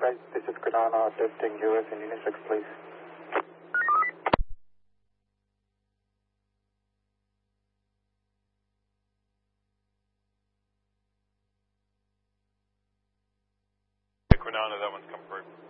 Base, this is Granana, testing US and Unisex, please. Granana, that one's come through.